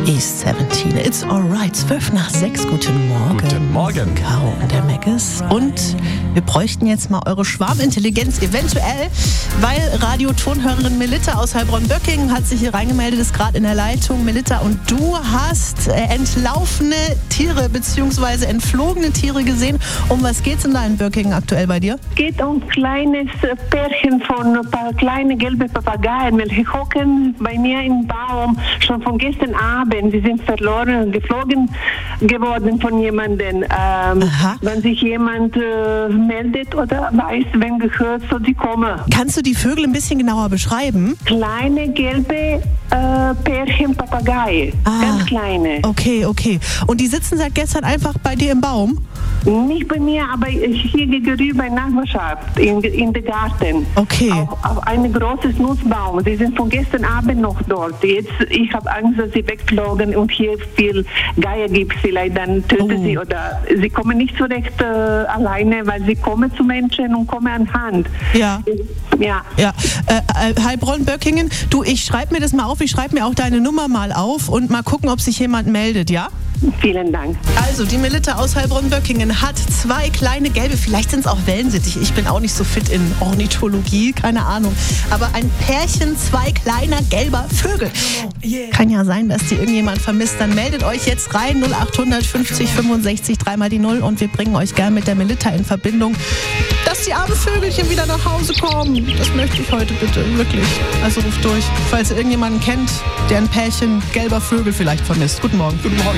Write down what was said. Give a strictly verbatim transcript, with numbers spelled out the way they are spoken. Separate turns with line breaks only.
East siebzehn. It's alright. zwölf nach sechs. Guten Morgen.
Guten Morgen.
Caro und der Meggis. Und wir bräuchten jetzt mal eure Schwarmintelligenz eventuell, weil Radiotonhörerin Melitta aus Heilbronn-Böckingen hat sich hier reingemeldet, ist gerade in der Leitung. Melitta, und du hast äh, entlaufene Tiere bzw. entflogene Tiere gesehen. Um was geht's in da in Böckingen aktuell bei dir?
Es geht um ein kleines Pärchen von ein paar kleine gelbe Papageien, welche hocken bei mir im Baum schon von gestern Abend. Sie sind verloren und geflogen geworden von jemandem. Ähm, wenn sich jemand äh, meldet oder weiß, wenn gehört, so die kommen.
Kannst du die Vögel ein bisschen genauer beschreiben?
Kleine gelbe äh, Pärchen Papagei,
Ah.
ganz kleine.
Okay, okay. Und die sitzen seit gestern einfach bei dir im Baum?
Nicht bei mir, aber hier gegenüber in der Nachbarschaft, in, in der Garten.
Okay.
Auf, auf einen großen Nussbaum. Sie sind von gestern Abend noch dort. Jetzt, ich habe Angst, dass sie wegflogen und hier viel Geier gibt. Vielleicht dann töten
Oh.
sie oder sie kommen nicht zurecht äh, alleine, weil sie kommen zu Menschen und kommen an Hand.
Ja.
Ja.
Ja, äh, äh, Heilbronn-Böckingen, du, ich schreibe mir das mal auf, ich schreibe mir auch deine Nummer mal auf und mal gucken, ob sich jemand meldet, ja?
Vielen Dank.
Also, die Melitta aus Heilbronn-Böckingen hat zwei kleine gelbe, vielleicht sind es auch Wellensittiche, ich bin auch nicht so fit in Ornithologie, keine Ahnung, aber ein Pärchen, zwei kleiner gelber Vögel. Yeah. Kann ja sein, dass die irgendjemand vermisst, dann meldet euch jetzt rein, null acht hundert fünfzig fünfundsechzig, dreimal die Null, und wir bringen euch gern mit der Melitta in Verbindung, dass die armen Vögelchen wieder nach Hause kommen. Das möchte ich heute bitte, wirklich. Also ruft durch, falls ihr irgendjemanden kennt, der ein Pärchen gelber Vögel vielleicht vermisst. Guten Morgen.
Guten Morgen.